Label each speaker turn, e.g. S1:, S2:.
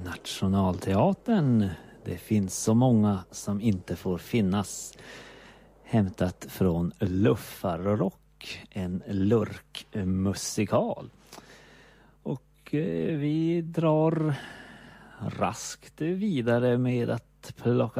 S1: Nationalteatern. Det finns så många som inte får finnas. Hämtat från Luffarrock, en lurkmusikal. Och vi drar raskt vidare med att plocka